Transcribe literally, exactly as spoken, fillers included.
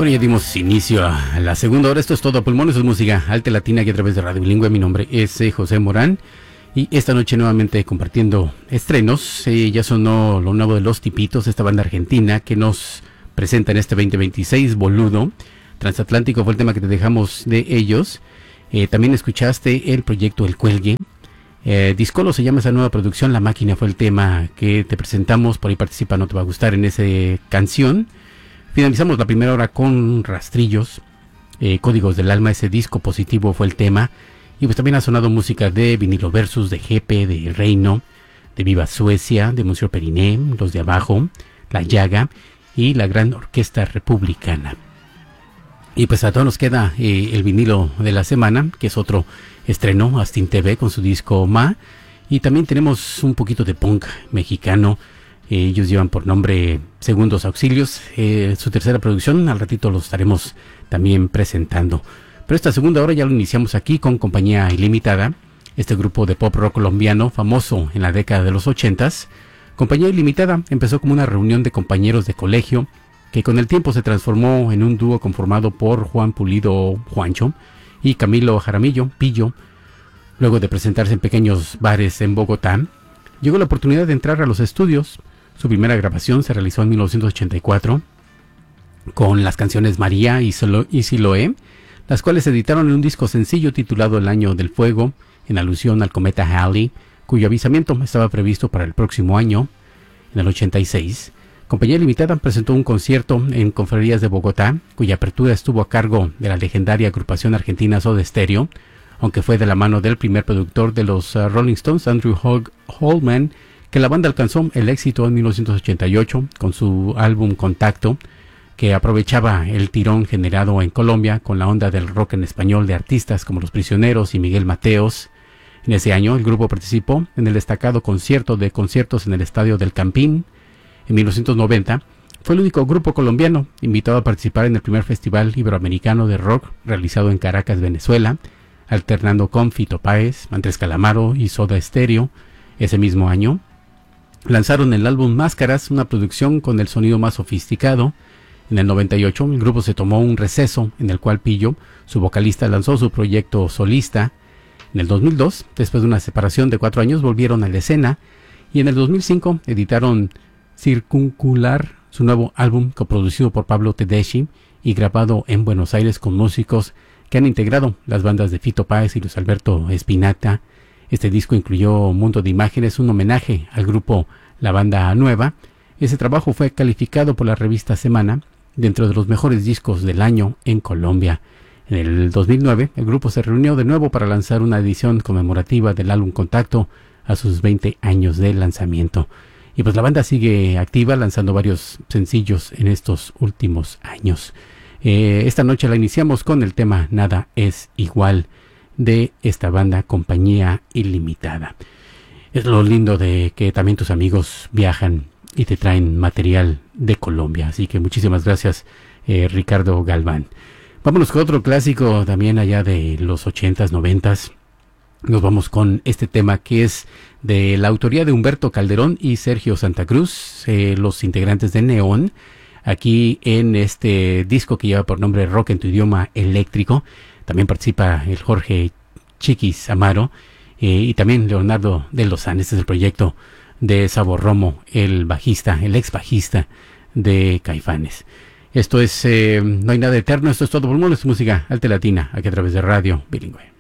Bueno, ya dimos inicio a la segunda hora. Esto es todo a pulmón, eso es música alta latina aquí a través de Radio Bilingüe. Mi nombre es eh, José Morán y esta noche nuevamente compartiendo estrenos. Eh, ya sonó lo nuevo de Los Tipitos, esta banda argentina que nos presenta en este veinte veintiséis, Boludo. Transatlántico fue el tema que te dejamos de ellos. Eh, también escuchaste el proyecto El Cuelgue. Eh, Discolo se llama esa nueva producción. La Máquina fue el tema que te presentamos. Por ahí participa, no te va a gustar en esa canción. Finalizamos la primera hora con Rastrillos, eh, Códigos del Alma, ese disco positivo fue el tema. Y pues también ha sonado música de Vinilo Versus, de Jepe, de El Reino, de Viva Suecia, de Monsieur Periné, Los de Abajo, La Llaga y la Gran Orquesta Republicana. Y pues a todos nos queda eh, el vinilo de la semana, que es otro estreno, Astin T V con su disco Ma. Y también tenemos un poquito de punk mexicano. Eh, ellos llevan por nombre Segundos Auxilios. Eh, su tercera producción, al ratito lo estaremos también presentando. Pero esta segunda hora ya lo iniciamos aquí con Compañía Ilimitada, este grupo de pop rock colombiano famoso en la década de los ochentas. Compañía Ilimitada empezó como una reunión de compañeros de colegio que con el tiempo se transformó en un dúo conformado por Juan Pulido Juancho y Camilo Jaramillo Pillo. Luego de presentarse en pequeños bares en Bogotá, llegó la oportunidad de entrar a los estudios. Su primera grabación se realizó en mil novecientos ochenta y cuatro con las canciones María y, Solo, y Siloé, las cuales se editaron en un disco sencillo titulado El Año del Fuego, en alusión al cometa Halley, cuyo avisamiento estaba previsto para el próximo año. En el ochenta y seis, Compañía Limitada presentó un concierto en Confrarías de Bogotá, cuya apertura estuvo a cargo de la legendaria agrupación argentina Soda Stereo, aunque fue de la mano del primer productor de los uh, Rolling Stones, Andrew Hog Holman, que la banda alcanzó el éxito en mil novecientos ochenta y ocho con su álbum Contacto, que aprovechaba el tirón generado en Colombia con la onda del rock en español de artistas como Los Prisioneros y Miguel Mateos. En ese año el grupo participó en el destacado concierto de conciertos en el Estadio del Campín. En mil novecientos noventa fue el único grupo colombiano invitado a participar en el primer Festival Iberoamericano de Rock realizado en Caracas, Venezuela, alternando con Fito Páez, Andrés Calamaro y Soda Stereo. Ese mismo año lanzaron el álbum Máscaras, una producción con el sonido más sofisticado. En el noventa y ocho el grupo se tomó un receso en el cual Pillo, su vocalista, lanzó su proyecto solista. En el dos mil dos, después de una separación de cuatro años, volvieron a la escena y en el dos mil cinco editaron Circuncular, su nuevo álbum coproducido por Pablo Tedeschi y grabado en Buenos Aires con músicos que han integrado las bandas de Fito Páez y Luis Alberto Spinetta. Este disco incluyó Mundo de Imágenes, un homenaje al grupo La Banda Nueva. Ese trabajo fue calificado por la revista Semana dentro de los mejores discos del año en Colombia. En el dos mil nueve, el grupo se reunió de nuevo para lanzar una edición conmemorativa del álbum Contacto a sus veinte años de lanzamiento. Y pues la banda sigue activa, lanzando varios sencillos en estos últimos años. Eh, esta noche la iniciamos con el tema Nada es Igual de esta banda Compañía Ilimitada. Es lo lindo de que también tus amigos viajan y te traen material de Colombia. Así que muchísimas gracias, eh, Ricardo Galván. Vámonos con otro clásico también allá de los ochentas, noventas. Nos vamos con este tema que es de la autoría de Humberto Calderón y Sergio Santa Cruz, eh, los integrantes de Neón, aquí en este disco que lleva por nombre Rock en tu idioma eléctrico. También participa el Jorge Chiquis Amaro eh, y también Leonardo de Lozán. Este es el proyecto de Sabor Romo, el bajista, el ex bajista de Caifanes. Esto es eh, No hay nada eterno, esto es todo pulmón, es música alta latina, aquí a través de Radio Bilingüe.